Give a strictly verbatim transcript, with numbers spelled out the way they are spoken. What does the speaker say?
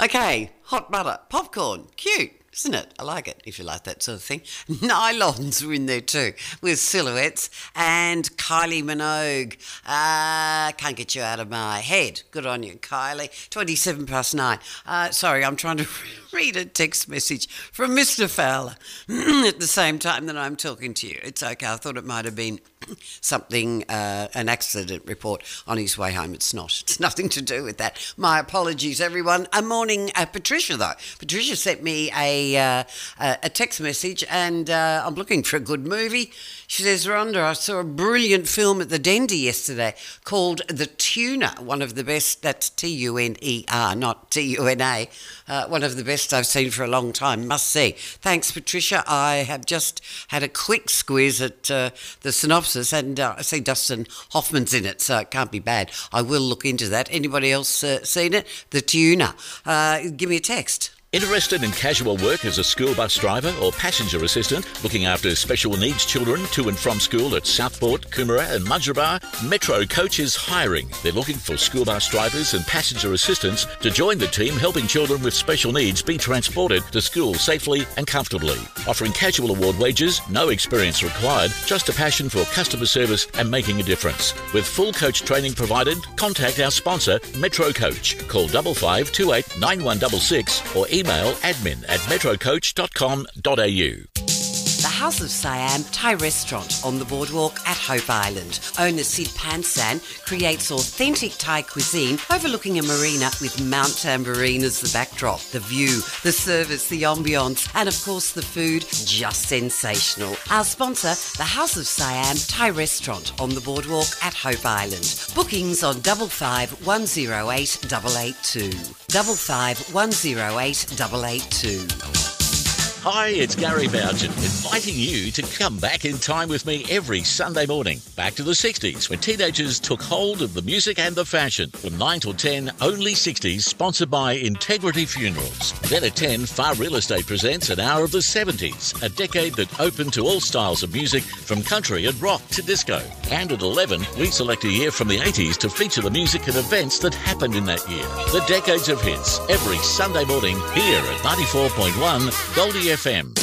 Okay, hot butter, popcorn, cute. Isn't it? I like it, if you like that sort of thing. Nylons are in there too, with silhouettes. And Kylie Minogue. Uh, can't get you out of my head. Good on you, Kylie. twenty-seven past nine. Uh, sorry, I'm trying to read a text message from Mister Fowler at the same time that I'm talking to you. It's okay. I thought it might have been something, uh, an accident report on his way home. It's not. It's nothing to do with that. My apologies, everyone. A morning, uh, Patricia, though. Patricia sent me a Uh, a text message, and uh, I'm looking for a good movie. She says, Rhonda, I saw a brilliant film at the Dendy yesterday called The Tuner, one of the best, that's T U N E R, not T U N A, uh, one of the best I've seen for a long time, must see. Thanks, Patricia. I have just had a quick squeeze at uh, the synopsis, and uh, I see Dustin Hoffman's in it, so it can't be bad. I will look into that. Anybody else uh, seen it? The Tuner. Uh, give me a text. Interested in casual work as a school bus driver or passenger assistant, looking after special needs children to and from school at Southport, Coomera and Mudgeeraba? Metro Coach is hiring. They're looking for school bus drivers and passenger assistants to join the team helping children with special needs be transported to school safely and comfortably. Offering casual award wages, no experience required, just a passion for customer service and making a difference. With full coach training provided, contact our sponsor, Metro Coach. Call five five two eight nine one six six or email Email admin at metrocoach dot com dot a u. The House of Siam Thai restaurant on the boardwalk at Hope Island. Owner Sid Pansan creates authentic Thai cuisine overlooking a marina with Mount Tambourine as the backdrop. The view, the service, the ambience, and of course the food, just sensational. Our sponsor, the House of Siam Thai restaurant on the boardwalk at Hope Island. Bookings on double five one zero eight double eight two. Double five one zero eight double eight two. Hi, it's Gary Bougen, inviting you to come back in time with me every Sunday morning. Back to the sixties, when teenagers took hold of the music and the fashion. From nine till ten, Only sixties, sponsored by Integrity Funerals. Then at ten, Far Real Estate presents an hour of the seventies, a decade that opened to all styles of music, from country and rock to disco. And at eleven, we select a year from the eighties to feature the music and events that happened in that year. The Decades of Hits, every Sunday morning here at ninety-four point one Goldie F M.